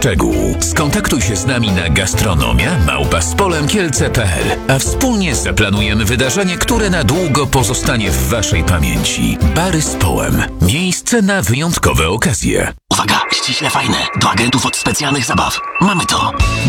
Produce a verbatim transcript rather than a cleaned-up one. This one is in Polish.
szczegół. Skontaktuj się z nami na gastronomia małpa spolemkielce kropka p l, a wspólnie zaplanujemy wydarzenie, które na długo pozostanie w Waszej pamięci. Bary z Połem. Miejsce na wyjątkowe okazje. Uwaga, ściśle fajne. Do agentów od specjalnych zabaw. Mamy to.